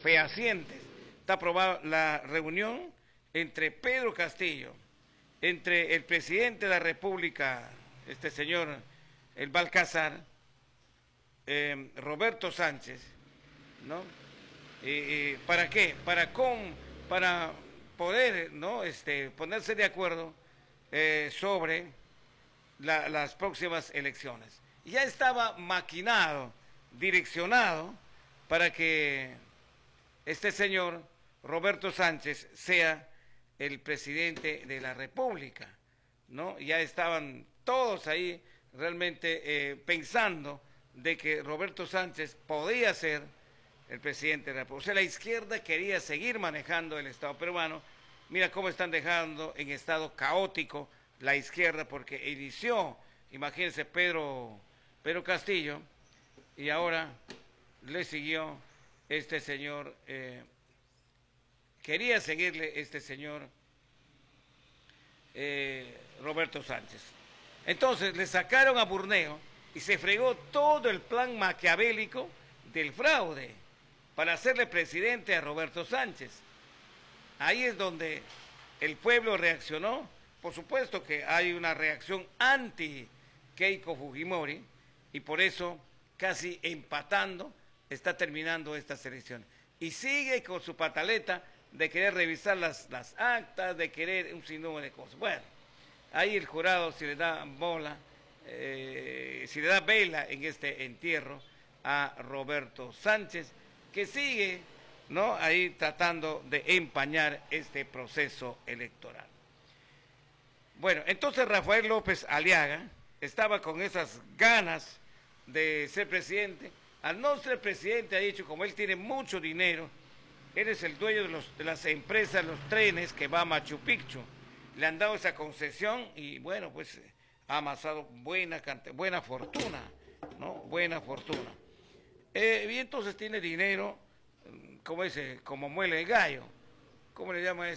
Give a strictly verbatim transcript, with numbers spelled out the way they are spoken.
fehacientes. Está aprobada la reunión entre Pedro Castillo, entre el presidente de la República, este señor, el Balcázar, eh, Roberto Sánchez, ¿no? Eh, eh, ¿Para qué? Para, con, para poder, ¿no? este, ponerse de acuerdo eh, sobre la, las próximas elecciones. Ya estaba maquinado, direccionado, para que este señor Roberto Sánchez sea el presidente de la República, ¿no? Ya estaban todos ahí realmente eh, pensando de que Roberto Sánchez podía ser el presidente de la República. O sea, la izquierda quería seguir manejando el Estado peruano. Mira cómo están dejando en estado caótico la izquierda, porque inició, imagínense, Pedro, Pedro Castillo, y ahora le siguió este señor, eh, quería seguirle este señor eh, Roberto Sánchez. Entonces le sacaron a Burneo y se fregó todo el plan maquiavélico del fraude para hacerle presidente a Roberto Sánchez. Ahí es donde el pueblo reaccionó. Por supuesto que hay una reacción anti Keiko Fujimori y por eso casi empatando está terminando estas elecciones. Y sigue con su pataleta de querer revisar las, las actas, de querer un sinnúmero de cosas. Bueno, ahí el jurado si le da bola, eh, si le da vela en este entierro a Roberto Sánchez, que sigue, ¿no?, ahí tratando de empañar este proceso electoral. Bueno, entonces Rafael López Aliaga estaba con esas ganas de ser presidente. Al no ser presidente, ha dicho, como él tiene mucho dinero, él es el dueño de, los, de las empresas, los trenes que va a Machu Picchu. Le han dado esa concesión y bueno, pues ha amasado buena, buena fortuna, ¿no? Buena fortuna. Eh, y entonces tiene dinero, como dice, como muele el gallo. ¿Cómo le llama eso?